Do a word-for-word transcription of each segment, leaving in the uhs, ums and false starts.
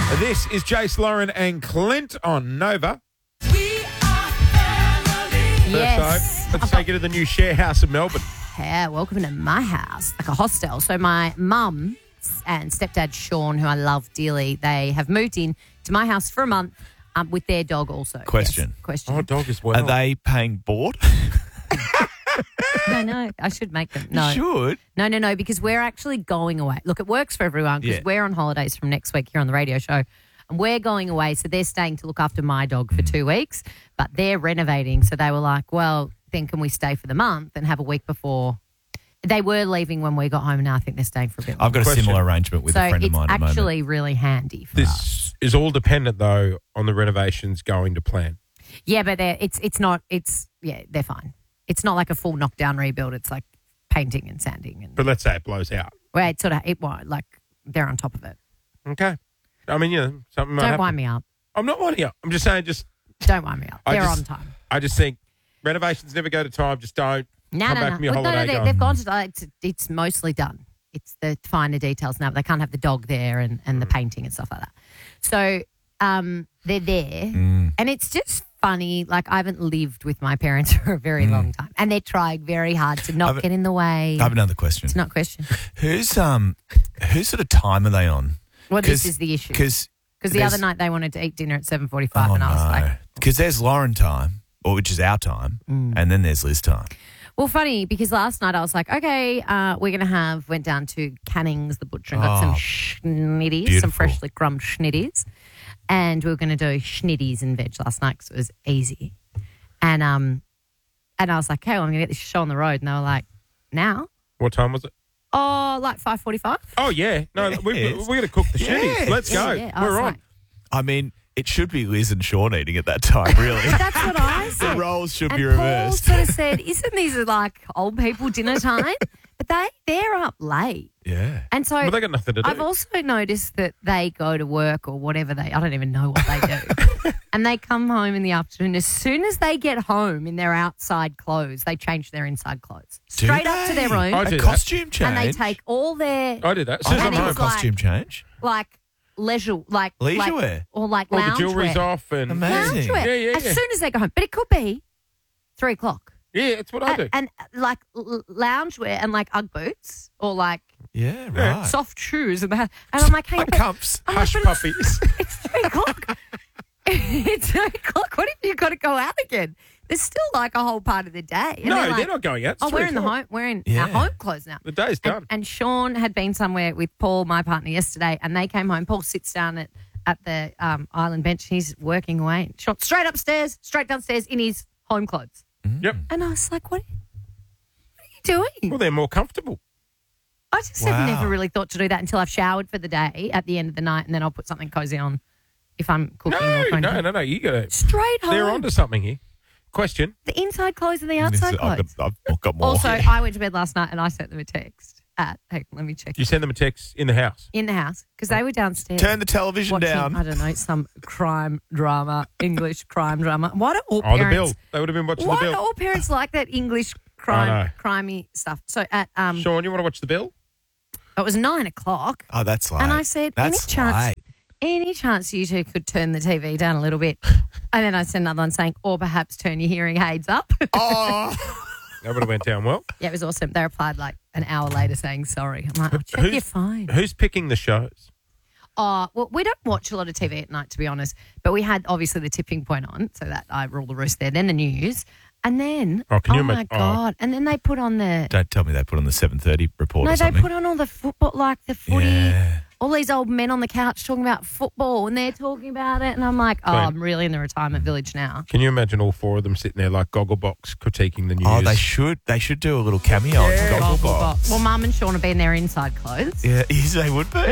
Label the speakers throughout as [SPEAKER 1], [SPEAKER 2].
[SPEAKER 1] This is Jace, Lauren and Clint on Nova.
[SPEAKER 2] We are family.
[SPEAKER 3] Yes.
[SPEAKER 1] So let's take you to the new share house in Melbourne.
[SPEAKER 3] Yeah, welcome to my house, like a hostel. So my mum and stepdad Sean, who I love dearly, they have moved in to my house for a month um, with their dog also.
[SPEAKER 4] Question.
[SPEAKER 3] Yes, question.
[SPEAKER 1] Oh, dog as well.
[SPEAKER 4] Are they paying board?
[SPEAKER 3] No, no, I should make them. No.
[SPEAKER 4] You should.
[SPEAKER 3] No, no, no, because we're actually going away. Look, it works for everyone because
[SPEAKER 4] Yeah.
[SPEAKER 3] we're on holidays from next week here on the radio show. And we're going away, so they're staying to look after my dog for two weeks, but they're renovating. So they were like, well, then can we stay for the month and have a week before? They were leaving when we got home, and now I think they're staying for a bit
[SPEAKER 4] I've got a
[SPEAKER 1] Question.
[SPEAKER 4] similar arrangement with
[SPEAKER 3] so
[SPEAKER 4] a friend of
[SPEAKER 3] it's
[SPEAKER 4] mine at the moment.
[SPEAKER 3] actually really handy for us.
[SPEAKER 1] This is all dependent, though, on the renovations going to plan.
[SPEAKER 3] Yeah, but they're, it's it's not, it's, yeah, they're fine. It's not like a full knockdown rebuild. It's like painting and sanding. And
[SPEAKER 1] But let's say it blows out.
[SPEAKER 3] well, it's sort of, it won't, like they're on top of it.
[SPEAKER 1] Okay. I mean, you know, something might
[SPEAKER 3] Don't
[SPEAKER 1] happen.
[SPEAKER 3] wind me up.
[SPEAKER 1] I'm not winding up. I'm just saying, just
[SPEAKER 3] Don't wind me up.
[SPEAKER 1] I
[SPEAKER 3] They're
[SPEAKER 1] just-
[SPEAKER 3] on time.
[SPEAKER 1] I just think renovations never go to time. Just don't.
[SPEAKER 3] No,
[SPEAKER 1] Come
[SPEAKER 3] no,
[SPEAKER 1] back
[SPEAKER 3] no.
[SPEAKER 1] from your
[SPEAKER 3] Well, no, no,
[SPEAKER 1] holiday
[SPEAKER 3] they,
[SPEAKER 1] going,
[SPEAKER 3] they've gone to, uh, it's, it's mostly done. It's the finer details now. But they can't have the dog there and, and the painting and stuff like that. So um, they're there.
[SPEAKER 4] Mm.
[SPEAKER 3] And it's just funny. Like, I haven't lived with my parents for a very long time. And they're trying very hard to not
[SPEAKER 4] I've-
[SPEAKER 3] get in the way.
[SPEAKER 4] I have another question.
[SPEAKER 3] It's not a question.
[SPEAKER 4] Who's um, whose sort of time are they on?
[SPEAKER 3] Well, this is the issue.
[SPEAKER 4] Because
[SPEAKER 3] Because the other night they wanted to eat dinner at seven forty-five
[SPEAKER 4] oh
[SPEAKER 3] and I was
[SPEAKER 4] no,
[SPEAKER 3] like,
[SPEAKER 4] because there's Lauren time, or which is our time,
[SPEAKER 3] Mm.
[SPEAKER 4] and then there's Liz time.
[SPEAKER 3] well, funny because last night I was like, okay, uh, we're going to have, went down to Canning's, the butcher, and got
[SPEAKER 4] Oh,
[SPEAKER 3] some schnitties,
[SPEAKER 4] beautiful.
[SPEAKER 3] some freshly crumbed schnitties. And we were going to do schnitties and veg last night because it was easy. And um, and I was like, okay, well, I'm going to get this show on the road. And they were like, now?
[SPEAKER 1] what time was it?
[SPEAKER 3] Oh, like five forty-five?
[SPEAKER 1] Oh, yeah. No, we, we're
[SPEAKER 4] Yes.
[SPEAKER 1] going to cook the shitties.
[SPEAKER 4] Yes.
[SPEAKER 1] Let's go.
[SPEAKER 3] Yeah, yeah. I was
[SPEAKER 1] We're on.
[SPEAKER 3] like,
[SPEAKER 4] I mean, it should be Liz and Sean eating at that time, really.
[SPEAKER 3] that's what I
[SPEAKER 4] The
[SPEAKER 3] said.
[SPEAKER 4] roles should
[SPEAKER 3] and
[SPEAKER 4] be
[SPEAKER 3] Paul
[SPEAKER 4] reversed.
[SPEAKER 3] sort of said, isn't these like old people dinner time? But they, they're up late.
[SPEAKER 4] Yeah.
[SPEAKER 3] And so
[SPEAKER 1] Well, they got nothing to do.
[SPEAKER 3] I've also noticed that they go to work or whatever they, I don't even know what they do. And they come home in the afternoon. As soon as they get home in their outside clothes, they change their inside clothes.
[SPEAKER 4] Do
[SPEAKER 3] Straight up to
[SPEAKER 4] they?
[SPEAKER 3] their room.
[SPEAKER 1] I do
[SPEAKER 4] A
[SPEAKER 1] that.
[SPEAKER 4] costume change.
[SPEAKER 3] And they take all their,
[SPEAKER 1] I do that. As
[SPEAKER 4] I
[SPEAKER 1] soon as
[SPEAKER 4] don't
[SPEAKER 1] I'm
[SPEAKER 4] know a
[SPEAKER 3] it's
[SPEAKER 1] home.
[SPEAKER 3] like-
[SPEAKER 4] costume change.
[SPEAKER 3] like, leisure, like.
[SPEAKER 4] Leisure
[SPEAKER 3] like,
[SPEAKER 4] wear.
[SPEAKER 3] Or like
[SPEAKER 1] All the
[SPEAKER 3] lounge
[SPEAKER 1] jewelry's
[SPEAKER 3] wear.
[SPEAKER 1] off and
[SPEAKER 4] Amazing.
[SPEAKER 3] Loungewear.
[SPEAKER 1] Yeah, yeah,
[SPEAKER 3] As
[SPEAKER 1] yeah.
[SPEAKER 3] soon as they go home. But it could be three o'clock.
[SPEAKER 1] yeah, it's what I do.
[SPEAKER 3] And, and like l- loungewear and like Ugg boots or like
[SPEAKER 4] Yeah,
[SPEAKER 1] Yeah.
[SPEAKER 4] right.
[SPEAKER 3] soft shoes. And, the, and I'm like, hey,
[SPEAKER 4] Like
[SPEAKER 3] but-
[SPEAKER 4] cups.
[SPEAKER 3] I'm like,
[SPEAKER 1] Hush
[SPEAKER 3] but it's-
[SPEAKER 1] puppies.
[SPEAKER 3] It's three o'clock. It's three o'clock. What if you got to go out again? There's still like a whole part of the day. And
[SPEAKER 1] no,
[SPEAKER 3] they're
[SPEAKER 1] they're,
[SPEAKER 3] like,
[SPEAKER 1] not going out. It's
[SPEAKER 3] Oh,
[SPEAKER 1] three
[SPEAKER 3] we're in the
[SPEAKER 1] o'clock.
[SPEAKER 3] home. We're in
[SPEAKER 4] Yeah.
[SPEAKER 3] our home clothes now.
[SPEAKER 1] The day's done.
[SPEAKER 3] And, and Sean had been somewhere with Paul, my partner, yesterday, and they came home. Paul sits down at at the um, island bench. He's working away. Sean straight upstairs, straight downstairs in his home clothes.
[SPEAKER 1] Yep.
[SPEAKER 3] And I was like, what? What are you doing?
[SPEAKER 1] Well, they're more comfortable.
[SPEAKER 3] I just
[SPEAKER 4] Wow.
[SPEAKER 3] have never really thought to do that until I've showered for the day at the end of the night, and then I'll put something cozy on if I'm cooking.
[SPEAKER 1] No,
[SPEAKER 3] or trying
[SPEAKER 1] no,
[SPEAKER 3] to-
[SPEAKER 1] no, no. You got to.
[SPEAKER 3] Straight home.
[SPEAKER 1] They're onto something here. Question.
[SPEAKER 3] The inside clothes and the
[SPEAKER 4] This is-
[SPEAKER 3] outside
[SPEAKER 4] I've,
[SPEAKER 3] clothes.
[SPEAKER 4] got, I've got more.
[SPEAKER 3] Also,
[SPEAKER 4] here.
[SPEAKER 3] I went to bed last night and I sent them a text at, hey, let me check,
[SPEAKER 1] You send them a text in the house.
[SPEAKER 3] in the house because they were downstairs.
[SPEAKER 4] Turn the television
[SPEAKER 3] watching,
[SPEAKER 4] down.
[SPEAKER 3] I don't know, some crime drama, English crime drama. Why do all
[SPEAKER 1] Oh, the bill.
[SPEAKER 3] parents?
[SPEAKER 1] They would have been watching
[SPEAKER 3] Why
[SPEAKER 1] the
[SPEAKER 3] do
[SPEAKER 1] bill.
[SPEAKER 3] all parents like that English
[SPEAKER 1] I
[SPEAKER 3] crime,
[SPEAKER 1] know.
[SPEAKER 3] crimey stuff? So at um,
[SPEAKER 1] Sean, you want to watch the bill?
[SPEAKER 3] it was nine o'clock,
[SPEAKER 4] Oh, that's late.
[SPEAKER 3] and I said,
[SPEAKER 4] that's
[SPEAKER 3] any chance,
[SPEAKER 4] late.
[SPEAKER 3] any chance you two could turn the T V down a little bit? And then I sent another one saying, or perhaps turn your hearing aids up.
[SPEAKER 4] Oh,
[SPEAKER 1] That would have went down well.
[SPEAKER 3] Yeah, it was awesome. They replied like an hour later saying sorry. I'm like, oh, check
[SPEAKER 1] Who's-
[SPEAKER 3] your phone.
[SPEAKER 1] Who's picking the shows?
[SPEAKER 3] Oh, well, we don't watch a lot of T V at night, to be honest. But we had obviously the tipping point on, so that I rule the roost there. Then the news, and then
[SPEAKER 1] Oh, can you
[SPEAKER 3] my
[SPEAKER 1] imagine- oh.
[SPEAKER 3] god! And then they put on the
[SPEAKER 4] don't tell me they put on the seven thirty report
[SPEAKER 3] no,
[SPEAKER 4] or
[SPEAKER 3] they
[SPEAKER 4] something.
[SPEAKER 3] put on all the football, like the footy.
[SPEAKER 4] Yeah.
[SPEAKER 3] All these old men on the couch talking about football, and they're talking about it, and I'm like, oh,
[SPEAKER 1] Right.
[SPEAKER 3] I'm really in the retirement village now.
[SPEAKER 1] Can you imagine all four of them sitting there like Gogglebox critiquing the news?
[SPEAKER 4] Oh, they should. They should do a little cameo on Gogglebox.
[SPEAKER 3] Well, Mum and Sean have been there inside clothes.
[SPEAKER 4] Yeah, yes, they would be.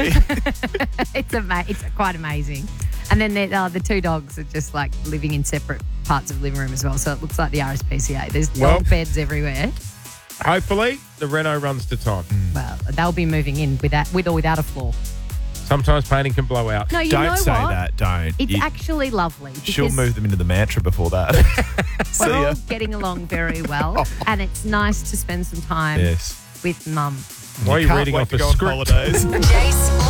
[SPEAKER 3] It's ama- It's quite amazing. And then the, uh, the two dogs are just like living in separate parts of the living room as well. So it looks like the R S P C A. There's dog
[SPEAKER 1] Well-
[SPEAKER 3] beds everywhere.
[SPEAKER 1] Hopefully, the Renault runs to time.
[SPEAKER 3] Well, they'll be moving in with that, with or without a floor.
[SPEAKER 1] Sometimes painting can blow out.
[SPEAKER 3] No, you
[SPEAKER 4] Don't
[SPEAKER 3] know
[SPEAKER 4] say
[SPEAKER 3] what?
[SPEAKER 4] that. Don't.
[SPEAKER 3] It's
[SPEAKER 4] You-
[SPEAKER 3] actually lovely.
[SPEAKER 4] she'll
[SPEAKER 3] because
[SPEAKER 4] move them into the mantra before that. See
[SPEAKER 3] We're all
[SPEAKER 4] ya.
[SPEAKER 3] getting along very well, and it's nice to spend some time
[SPEAKER 4] Yes.
[SPEAKER 3] with Mum.
[SPEAKER 1] Why are you
[SPEAKER 4] Can't
[SPEAKER 1] reading
[SPEAKER 4] wait
[SPEAKER 1] off
[SPEAKER 4] to
[SPEAKER 1] a
[SPEAKER 4] go on
[SPEAKER 1] script?
[SPEAKER 4] holidays.
[SPEAKER 2] Jace,